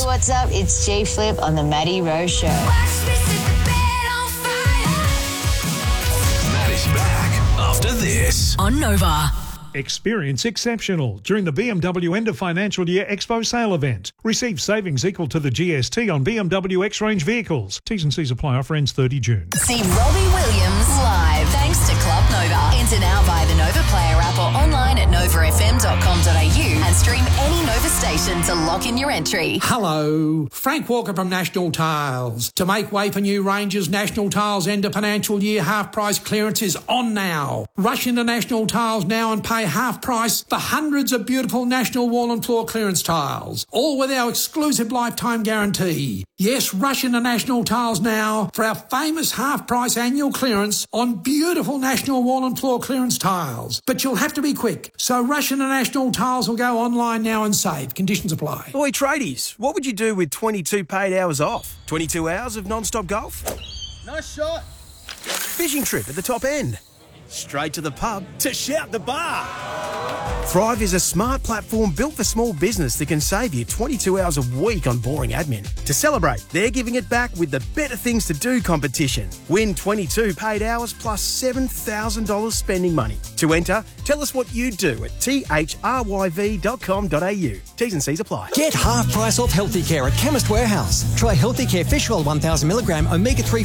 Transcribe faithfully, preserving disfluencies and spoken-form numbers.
what's up? It's Jay Flip on the Maddie Rose Show. Maddie's back after this. On Nova. Experience exceptional during the B M W End of Financial Year Expo Sale event. Receive savings equal to the G S T on B M W X-Range vehicles. T's and C's apply. Offer ends thirty June. See Robbie Williams live thanks to Club Nova. Enter now via the Nova Player app or online at nova f m dot com dot a u and stream any Nova station to lock in your entry. Hello, Frank Walker from National Tiles. To make way for new ranges, National Tiles End of Financial Year half price clearance is on now. Rush into National Tiles now and pay half price for hundreds of beautiful National Wall and Floor clearance tiles, all with our exclusive lifetime guarantee. Yes, rush into National Tiles now for our famous half price annual clearance on beautiful National Wall and Floor clearance tiles. But you'll have to be quick, so rush into National Tiles or go online now and save. Conditions apply. Oi, tradies, what would you do with twenty-two paid hours off? twenty-two hours of non-stop golf? Nice shot. Fishing trip at the top end? Straight to the pub To shout the bar. Thrive is a smart platform built for small business that can save you twenty-two hours a week on boring admin. To celebrate, they're giving it back with the Better Things to Do competition. Win twenty-two paid hours plus seven thousand dollars spending money. To enter, tell us what you do at t h r y v dot com dot a u. T's and C's apply. Get half price off Healthy Care at Chemist Warehouse. Try Healthy Care Fish Oil one thousand milligram omega three